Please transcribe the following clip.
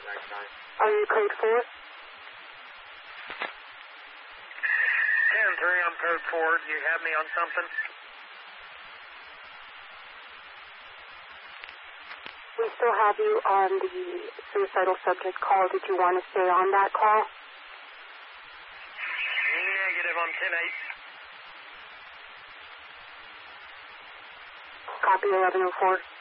Are you code 4? 10-3, I'm code 4. Do you have me on something? We still have you on the suicidal subject call. Did you want to stay on that call? Negative, I'm 10-8. Copy 1104.